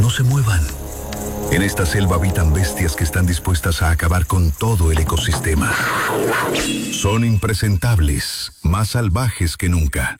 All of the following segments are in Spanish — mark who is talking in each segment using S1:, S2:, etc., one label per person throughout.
S1: no se muevan. En esta selva habitan bestias que están dispuestas a acabar con todo el ecosistema. Son impresentables, más salvajes que nunca.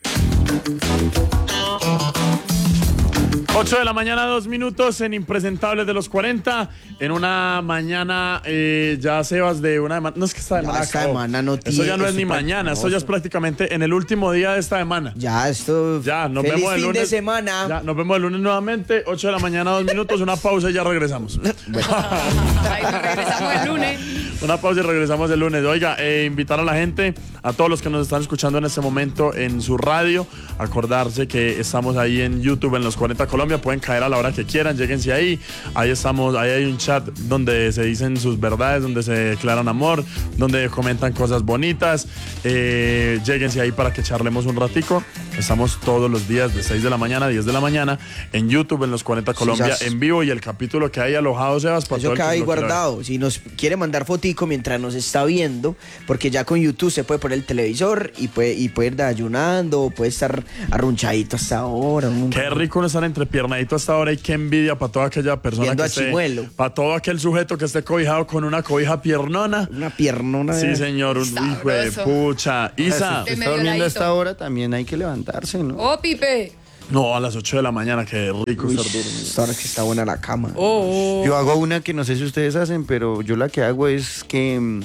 S2: 8 de la mañana, 2 minutos en Impresentables de los 40. En una mañana, ya Sebas, de una semana. No es que esta semana.
S3: Esta semana no tiene.
S2: Eso ya no es ni mañana, eso ya es prácticamente en el último día de esta semana.
S3: Ya, esto.
S2: Ya, nos
S3: feliz
S2: vemos el
S3: fin
S2: lunes.
S3: de semana.
S2: Ya, nos vemos el lunes nuevamente, 8 de la mañana, 2 minutos, una pausa y ya regresamos.
S4: Ahí nos regresamos el lunes.
S2: Una pausa y regresamos el lunes. Oiga, invitar a la gente, a todos los que nos están escuchando en este momento en su radio, acordarse que estamos ahí en YouTube en los 40 Colombia, pueden caer a la hora que quieran, lléguense ahí, ahí estamos, ahí hay un chat donde se dicen sus verdades, donde se declaran amor, donde comentan cosas bonitas, lléguense ahí para que charlemos un ratico. Estamos todos los días de 6 de la mañana a 10 de la mañana en YouTube en los 40 Colombia en vivo, y el capítulo que hay alojado, Sebas, para
S3: eso
S2: todo el que
S3: queda ahí
S2: lo quiera ver.
S3: guardado. Si nos quiere mandar fotico mientras nos está viendo, porque ya con YouTube se puede poner el televisor y puede ir ayunando, o puede estar arrunchadito hasta ahora.
S2: Qué rico no estar entrepiernadito hasta ahora, y qué envidia para toda aquella persona
S3: Viendo
S2: que
S3: a
S2: esté,
S3: Chimuelo.
S2: para todo aquel sujeto que esté cobijado con una cobija piernona.
S3: Una piernona.
S2: Sí, señor, un hijo de
S4: Sabroso.
S2: pucha. Isa.
S4: De
S5: Está
S4: medio
S5: durmiendo a
S4: ladito.
S5: esta hora, también hay que levantarse, ¿no?
S4: Oh, Pipe.
S2: No, a las 8 de la mañana, qué rico
S3: Uy,
S2: estar durmiendo.
S3: esta hora que está buena la cama.
S4: Oh.
S5: Yo hago una que no sé si ustedes hacen, pero yo la que hago es que...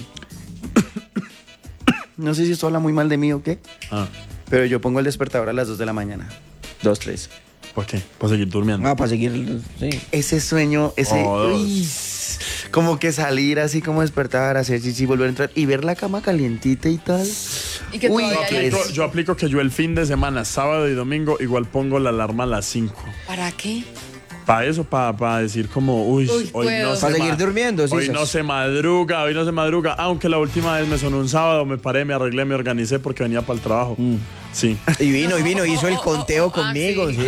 S5: no sé si esto habla muy mal de mí o qué,
S2: Ah,
S5: pero yo pongo el despertador a las 2 de la mañana. 2, 3.
S2: ¿por qué? Para seguir durmiendo.
S3: Para seguir. Sí.
S5: Ese sueño, ese...
S2: Oh,
S5: uy, como que salir así como despertar, hacer chichi, volver a entrar y ver la cama calientita y tal.
S4: Y que
S5: Uy,
S4: todavía
S5: qué
S4: hay-
S2: Yo aplico que yo el fin de semana, sábado y domingo, igual pongo la alarma a las 5.
S4: ¿Para qué?
S2: Para eso, para decir como,
S4: Uy,
S2: hoy
S4: puedo.
S2: no se
S3: Para seguir durmiendo, sí,
S2: hoy
S3: sí.
S2: no se madruga, aunque la última vez me sonó un sábado, me paré, me arreglé, me organicé porque venía para el trabajo. Sí.
S3: Y vino, hizo el conteo
S4: Ah,
S3: conmigo.
S4: sí.
S3: Sí.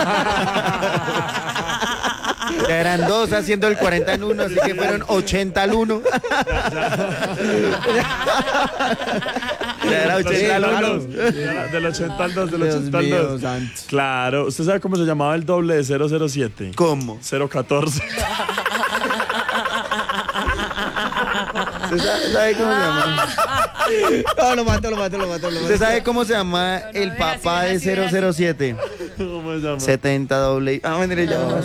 S5: Ya eran 2 haciendo el 40 en 1, así que fueron 80 al 1. Ya era 80 al 1.
S2: Del 80 al 2, del
S3: Dios
S2: 80 al
S3: mío,
S2: 2.
S3: santo.
S2: Claro, ¿usted sabe cómo se llamaba el doble de 007?
S5: ¿Cómo?
S2: 014.
S5: ¿Usted sabe cómo se llama?
S3: No, lo mató.
S5: ¿Usted sabe cómo se llama el papá de 007?
S2: ¿Cómo se llama?
S5: 70 doble. Ah, vendré ya más.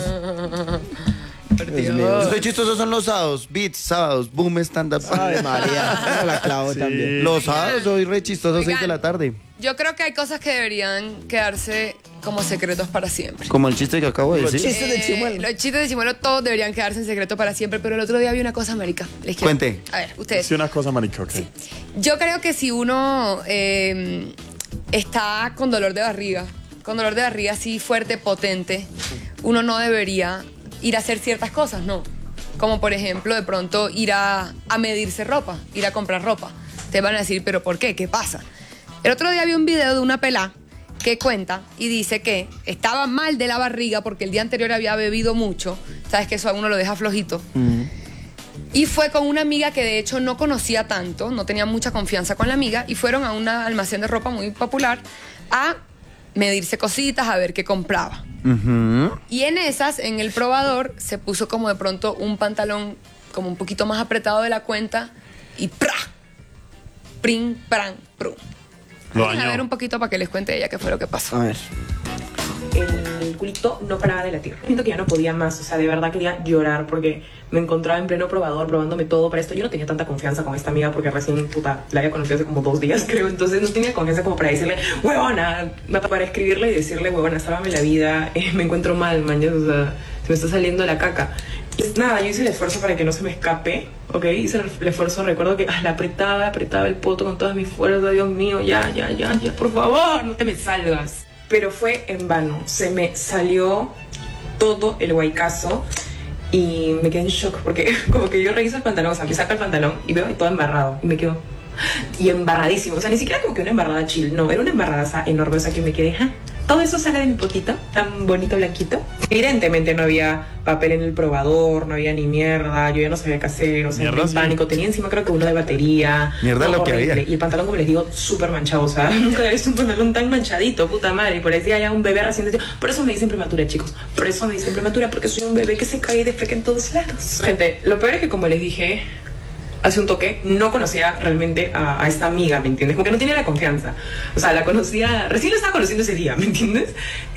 S5: Estoy chistoso, son los sábados, beats, sábados, boom, stand up.
S3: Ay, María, la clavo
S2: Sí.
S3: también.
S5: Los sábados soy re chistoso, 6 de la tarde.
S4: Yo creo que hay cosas que deberían quedarse como secretos para siempre.
S5: Como el chiste que acabo de decir.
S3: chistes de Chimuelo.
S4: Los chistes de Chimuelo todos deberían quedarse en secreto para siempre, pero el otro día vi una cosa, marica. Les quiero-
S5: Cuente.
S4: A ver, ustedes.
S2: Sí, una cosa, marica, ok.
S4: Yo creo que si uno está con dolor de barriga así fuerte, potente, uno no debería ir a hacer ciertas cosas, no. Como por ejemplo, de pronto ir a medirse ropa, ir a comprar ropa. Te van a decir, ¿pero por qué? ¿Qué pasa? El otro día vi un video de una pelá que cuenta y dice que estaba mal de la barriga porque el día anterior había bebido mucho. Sabes que eso a uno lo deja flojito. Y fue con una amiga que de hecho no conocía tanto, no tenía mucha confianza con la amiga, y fueron a un almacén de ropa muy popular a medirse cositas, a ver qué compraba. Y en esas, en el probador, se puso como de pronto un pantalón como un poquito más apretado de la cuenta y ¡pra! Prin, pran, prum.
S2: Lo
S4: Vamos a
S2: dañó.
S4: ver un poquito para que les cuente ella qué fue lo que pasó.
S3: A ver.
S6: El culito no paraba de latir. Siento que ya no podía más, o sea, de verdad quería llorar porque me encontraba en pleno probador probándome todo para esto. Yo no tenía tanta confianza con esta amiga porque recién, la había conocido hace como 2 días, creo. Entonces no tenía confianza como para decirle, huevona, para escribirle y decirle, huevona, sálvame la vida, me encuentro mal, mañana, o sea, se me está saliendo la caca. Pues nada, yo hice el esfuerzo para que no se me escape, ¿ok? Hice el esfuerzo, recuerdo que la apretaba el poto con todas mis fuerzas, Dios mío, ya, por favor, no te me salgas. Pero fue en vano, se me salió todo el guaycazo y me quedé en shock porque como que yo reviso el pantalón, o sea, me saco el pantalón y veo todo embarrado y me quedo... Y embarradísimo, o sea, ni siquiera como que una embarrada chill, no, era una embarrada enorme, o sea, que me quedé, Todo eso sale de mi poquito, tan bonito, blanquito. Evidentemente no había papel en el probador, no había ni mierda, yo ya no sabía qué hacer, o sea, entré en pánico. Tenía encima creo que uno de batería.
S5: Mierda lo que
S6: horrible.
S5: había.
S6: Y el pantalón, como les digo, súper manchado, o sea, nunca había visto un pantalón tan manchadito, puta madre. Y parecía ya un bebé recién nacido. Por eso me dicen prematura, chicos. Por eso me dicen prematura, porque soy un bebé que se cae de feca en todos lados. Gente, lo peor es que, como les dije hace un toque, no conocía realmente a esta amiga, ¿me entiendes? Como que no tenía la confianza. O sea, la conocía, recién la estaba conociendo ese día, ¿me entiendes?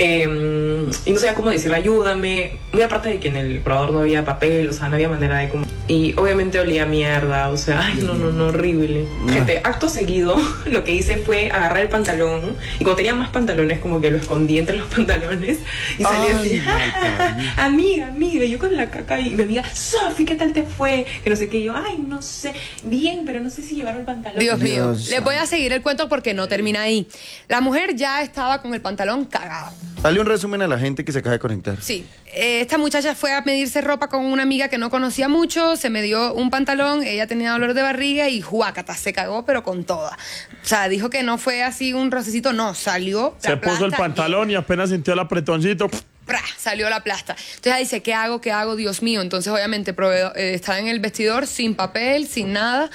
S6: Y no sabía cómo decirle, ayúdame. Muy aparte de que en el probador no había papel, o sea, no había manera de cómo... Y obviamente olía a mierda, o sea, ay, no, horrible. Gente, acto seguido, lo que hice fue agarrar el pantalón, y cuando tenía más pantalones, como que lo escondí entre los pantalones, y salí así, amiga, y yo con la caca, y mi amiga, Sofi, ¿qué tal te fue? Que no sé qué, y yo, ay, no sé, bien, pero no sé si llevaron el pantalón.
S4: Dios mío,
S3: Dios.
S4: les voy a seguir el cuento porque no termina ahí. La mujer ya estaba con el pantalón cagado.
S5: Dale un resumen a la gente que se acaba de conectar.
S4: Sí, esta muchacha fue a medirse ropa con una amiga que no conocía mucho, se medió un pantalón, ella tenía dolor de barriga y juácata, se cagó pero con toda. O sea, dijo que no fue así un rocecito, no, salió.
S2: Se puso el pantalón y apenas sintió el apretoncito.
S4: Salió la plasta. Entonces ella dice, ¿qué hago? Dios mío. Entonces obviamente está en el vestidor sin papel, sin nada.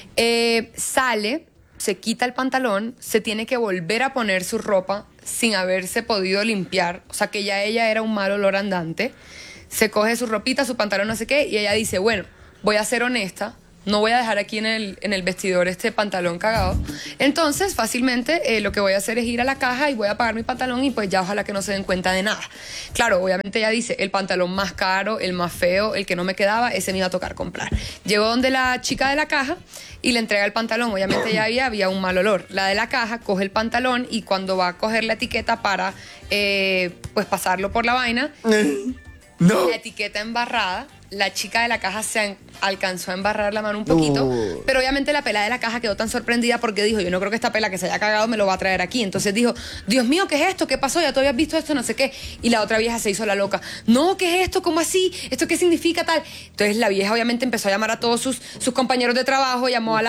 S4: Sale, se quita el pantalón, se tiene que volver a poner su ropa sin haberse podido limpiar. O sea que ya ella era un mal olor andante. Se coge su ropita, su pantalón, no sé qué, y ella dice, bueno, voy a ser honesta. No voy a dejar aquí en el vestidor este pantalón cagado. Entonces, fácilmente, lo que voy a hacer es ir a la caja y voy a pagar mi pantalón y pues ya ojalá que no se den cuenta de nada. Claro, obviamente ella dice, el pantalón más caro, el más feo, el que no me quedaba, ese me iba a tocar comprar. Llegó donde la chica de la caja y le entrega el pantalón. Obviamente ya había un mal olor. La de la caja coge el pantalón y cuando va a coger la etiqueta para pues pasarlo por la vaina,
S5: No.
S4: la etiqueta embarrada, la chica de la caja se alcanzó a embarrar la mano un poquito, pero obviamente la pela de la caja quedó tan sorprendida porque dijo, yo no creo que esta pela que se haya cagado me lo va a traer aquí. Entonces dijo, Dios mío, ¿qué es esto? ¿Qué pasó? Ya tú habías visto esto, no sé qué. Y la otra vieja se hizo la loca. No, ¿qué es esto? ¿Cómo así? ¿Esto qué significa tal? Entonces la vieja obviamente empezó a llamar a todos sus compañeros de trabajo, llamó a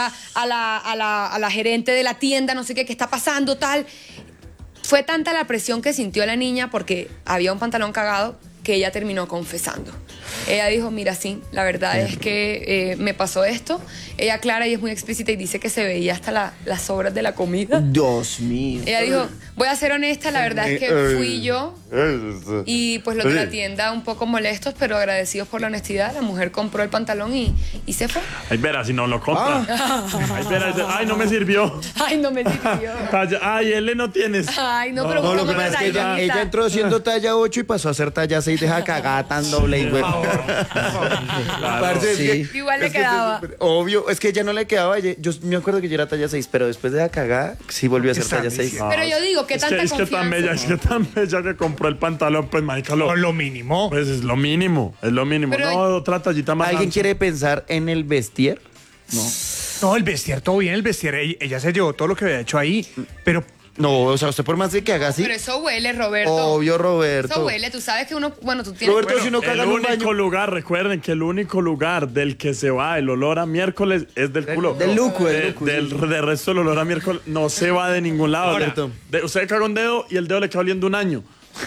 S4: la gerente de la tienda, no sé qué está pasando, tal. Fue tanta la presión que sintió la niña porque había un pantalón cagado que ella terminó confesando. Ella dijo, mira, sí, la verdad es que me pasó esto. Ella aclara y es muy explícita y dice que se veía hasta las sobras de la comida.
S3: Dios mío.
S4: Ella dijo, voy a ser honesta, la verdad es que fui yo. Y pues los de la tienda un poco molestos, pero agradecidos por la honestidad. La mujer compró el pantalón y se fue.
S2: Ay, verá, si no lo compra. Ay, verá, ay, no me sirvió.
S4: Ay, no me sirvió.
S2: Ay, L no tienes.
S4: Ay, no, pero
S5: No, lo
S4: ¿cómo
S5: que pasa es que
S4: tallita?
S5: ella entró siendo talla 8 y pasó a ser talla 6, deja cagada tan doble y güey. Parce, es
S3: Sí.
S5: que-
S4: Igual le
S5: es que-
S4: quedaba.
S5: Obvio, es que ella no le quedaba. Yo me acuerdo que yo era talla 6, pero después de la cagada, sí volvió a ser talla 6.
S4: Pero yo digo, ¿qué tanta
S2: Es que tan bella,
S4: confianza?
S2: es que tan bella que compró el pantalón, pues, marica,
S7: Lo mínimo.
S2: pues es lo mínimo,
S4: Pero-
S2: no, otra tallita más
S5: ¿Alguien
S2: ancha.
S5: quiere pensar en el vestier?
S7: No, el vestier, todo bien, el vestier. Ella se llevó todo lo que había hecho ahí, pero
S5: No, o sea, usted por más de que haga así.
S4: Pero eso huele, Roberto.
S5: Obvio, Roberto.
S4: Eso huele, tú sabes que uno, bueno, tú tienes...
S5: Roberto, si no
S2: El
S5: caga en un
S2: único
S5: baño.
S2: lugar, recuerden que el único lugar del que se va el olor a miércoles es del culo.
S3: del luco, del luco,
S2: De resto el olor a miércoles no se va de ningún lado.
S5: Ahora.
S2: Usted caga un dedo y el dedo le queda oliendo un año.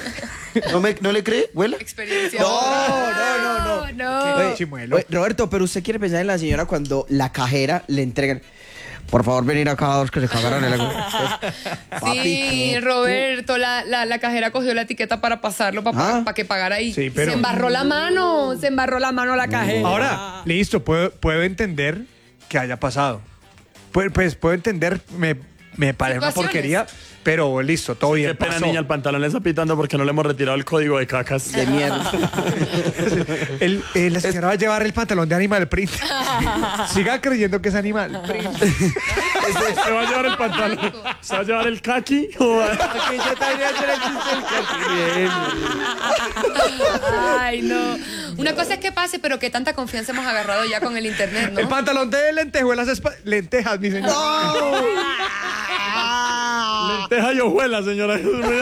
S5: ¿No le cree? ¿Huela?
S4: Experiencia.
S3: No.
S4: No.
S3: Oye,
S7: chimuelo.
S3: oye, Roberto, pero usted quiere pensar en la señora cuando la cajera le entregan. Por favor, venir acá a dos que se cagaron en
S4: Sí, Roberto, la cajera cogió la etiqueta para pasarlo, para
S3: Ah.
S4: que pagara ahí.
S7: Sí, pero-
S4: Se embarró la mano la cajera.
S7: ahora, listo, puedo entender que haya pasado. Pues puedo entender, me parece una
S4: Situaciones.
S7: porquería, pero listo, todo bien.
S2: Qué pena,
S7: pasó.
S2: niña, el pantalón le está pitando porque no le hemos retirado el código de cacas.
S3: De mierda.
S7: La señora va a llevar el pantalón de Animal Print. Siga creyendo que es Animal Print.
S2: ¿Se va a llevar el pantalón? ¿Se va a llevar el kaki? ¿O va-
S5: Aquí yo también hacer el chiste del
S4: Ay, no. Una cosa es que pase, pero que tanta confianza hemos agarrado ya con el internet,
S7: El
S4: ¿no?
S7: pantalón de lentejuelas, lentejas, mi señor.
S2: Lenteja y hojuela, señora.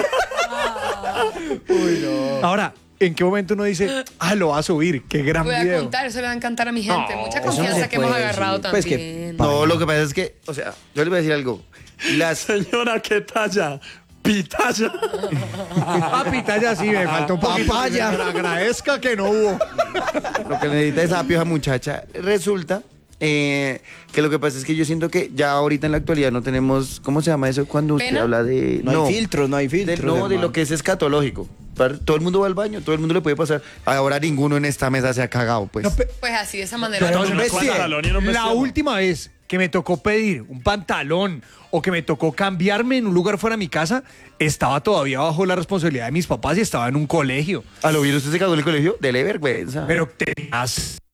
S7: Ahora, ¿en qué momento uno dice, lo va a subir? Qué gran
S4: Voy a
S7: video?
S4: contar, eso le va a encantar a mi gente. Mucha
S3: eso no
S4: confianza
S3: se
S4: que hemos
S3: puede
S4: agarrado
S3: decir. Pues que-
S4: también.
S5: No, lo que pasa es que, o sea, yo le voy a decir algo. Las
S2: Señora, ¿qué talla? Pitaya.
S7: Pitaya sí, me faltó un poquito.
S3: Papaya.
S7: Pero agradezca que no hubo.
S5: Lo que necesita es apio esa muchacha. Resulta que lo que pasa es que yo siento que ya ahorita en la actualidad no tenemos, ¿cómo se llama eso cuando usted
S4: ¿Pena?
S5: habla de...
S3: No hay filtros, no hay filtros.
S5: No, de
S3: hermano.
S5: lo que es escatológico. Todo el mundo va al baño, todo el mundo le puede pasar. Ahora ninguno en esta mesa se ha cagado, pues.
S7: No,
S4: Pues así, de esa manera.
S7: Pero
S2: Cuando
S7: no
S2: uno
S7: es
S2: cuenta
S7: cierto.
S2: la lona y no me
S7: La
S2: cierra.
S7: última vez que me tocó pedir un pantalón o que me tocó cambiarme en un lugar fuera de mi casa, estaba todavía bajo la responsabilidad de mis papás y estaba en un colegio.
S5: ¿A lo bien usted se cagó en el colegio? Dele vergüenza.
S7: Pero tenías